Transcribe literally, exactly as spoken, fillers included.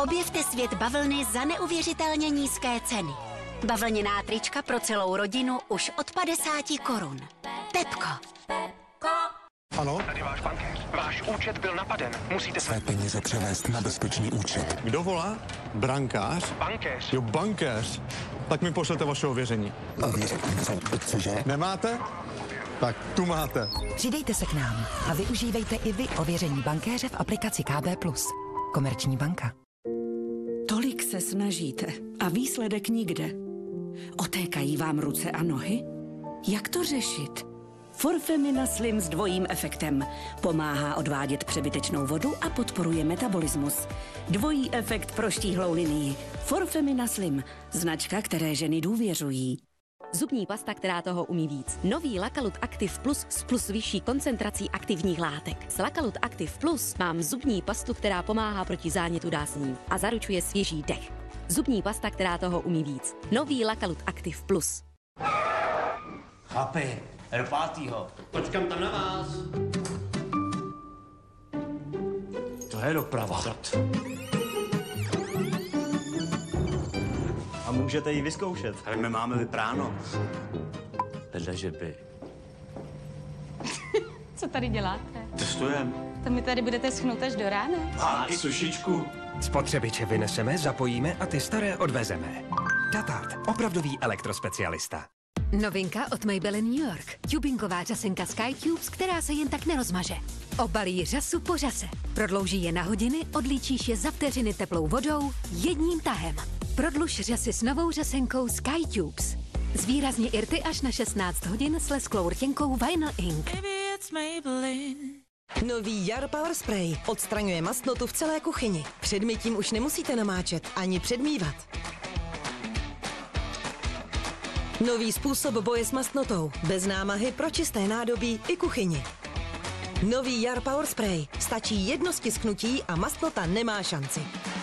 Objevte svět bavlny za neuvěřitelně nízké ceny. Bavlněná trička pro celou rodinu už od padesáti korun. Pepko. Ano? Tady váš bankéř. Váš účet byl napaden. Musíte Své peníze převést na bezpečný účet. Kdo volá? Brankář? Bankéř. Jo, bankéř. Tak mi pošlete vaše ověření. Ověřit info, cože? Nemáte? Tak tu máte. Přidejte se k nám a využívejte i vy ověření bankéře v aplikaci K B plus. Komerční banka. Tolik se snažíte a výsledek nikde. Otékají vám ruce a nohy? Jak to řešit? Forfemina Slim s dvojím efektem. Pomáhá odvádět přebytečnou vodu a podporuje metabolismus. Dvojí efekt pro štíhlou linii. Forfemina Slim. Značka, které ženy důvěřují. Zubní pasta, která toho umí víc. Nový Lakalut Active Plus s plus vyšší koncentrací aktivních látek. S Lakalut Active Plus mám zubní pastu, která pomáhá proti zánětu dásní a zaručuje svěží dech. Zubní pasta, která toho umí víc. Nový Lakalut Active Plus. Chlapi, do pátýho. Počkám tam na vás. To je doprava. A můžete ji vyzkoušet. Ale my máme vypráno. Vedle, že by. Co tady děláte? Testujem. To mi tady budete schnout až do rána? A i sušičku. Spotřebiče vyneseme, zapojíme a ty staré odvezeme. Tatart, opravdový elektrospecialista. Novinka od Maybelline New York. Tubingová řasenka Sky Tubes, která se jen tak nerozmaže. Obalí řasu po řase. Prodlouží je na hodiny, odlíčíš je za vteřiny teplou vodou jedním tahem. Prodluž řasy s novou řasenkou Sky Tubes. Zvýrazně irty až na šestnáct hodin s lesklou rtěnkou Vinyl Ink. Nový Jar Power Spray odstraňuje mastnotu v celé kuchyni. Před mytím už nemusíte namáčet ani předmývat. Nový způsob boje s mastnotou. Bez námahy pro čisté nádobí i kuchyni. Nový Jar Power Spray. Stačí jedno stisknutí a mastnota nemá šanci.